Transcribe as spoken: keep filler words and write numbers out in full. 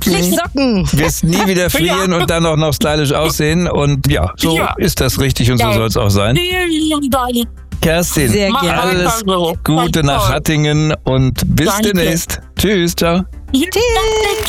Socken. Wirst nie wieder frieren und dann auch noch stylisch aussehen. Und ja, so Ja. ist das richtig und so Ja. soll es auch sein. Vielen Dank. Kerstin, Sehr gerne. alles Danke. Gute nach Danke. Hattingen und bis Danke. demnächst. Tschüss, ciao. Tschüss.